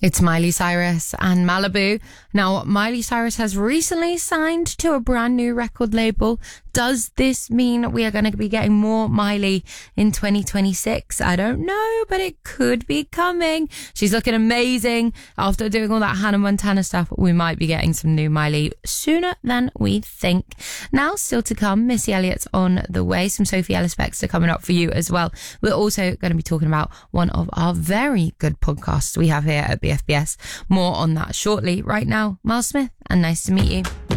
It's Miley Cyrus and Malibu. Now, Miley Cyrus has recently signed to a brand new record label. Does this mean we are going to be getting more Miley in 2026? I don't know, but it could be coming. She's looking amazing. After doing all that Hannah Montana stuff, we might be getting some new Miley sooner than we think. Now, still to come, Missy Elliott's on the way. Some Sophie Ellis-Bextor coming up for you as well. We're also going to be talking about one of our very good podcasts we have here at BFBS. More on that shortly. Right now, Miles Smith, and nice to meet you.